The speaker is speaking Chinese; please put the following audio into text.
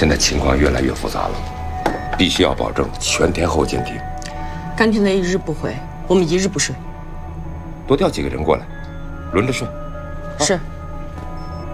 现在情况越来越复杂了，必须要保证全天候监听。 甘廷的一日不回，我们一日不睡。 多调几个人过来，轮着睡。 是。